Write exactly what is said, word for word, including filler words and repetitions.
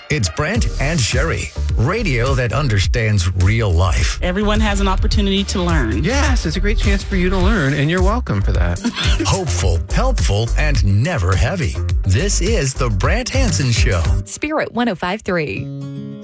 It's Brent and Sherry, radio that understands real life. Everyone has an opportunity to learn. Yes, it's a great chance for you to learn, and you're welcome for that. Hopeful, helpful, and never heavy. This is the Brant Hansen Show. Spirit one oh five point three.